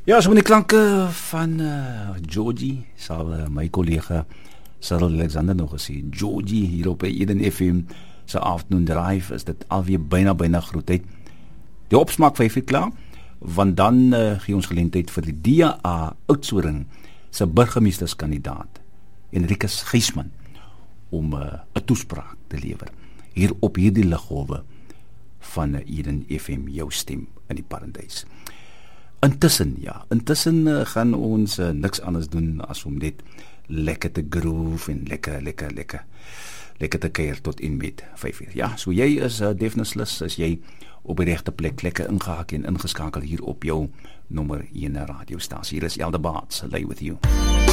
Ja, so met die klanke van Georgie, sal my collega Cyril Alexander nog gesê, Georgie hier op Eden FM, sy afternoon drive, is dit alweer byna groetheid. Die opsmaak 5 uur klaar, want dan gee ons geleentheid vir die DA Oudtshoorn sy burgemeesterskandidaat, Enrikus Gysman, om 'n toespraak te lewer, hier op hierdie liggolwe van Eden FM, jou stem in die paradys. Intussen gaan ons niks anders doen as om net lekker te groove en lekker te kuier tot in met 5 uur. Ja, so jy is definitely as jy op die regte plek lekker ingehaak en ingeskakel hier op jou nommer 1 radiostasie. Hier is Eldebaat, Lay With You.